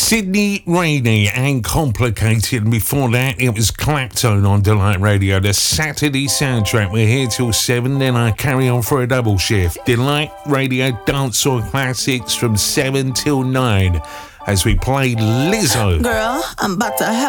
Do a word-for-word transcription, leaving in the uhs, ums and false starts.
Sydney Rainey and Complicated. And before that, it was Clapton on Delight Radio, the Saturday soundtrack. We're here till seven, then I carry on for a double shift. Delight Radio Dancehall Classics from seven till nine as we play Lizzo. Girl, I'm about to have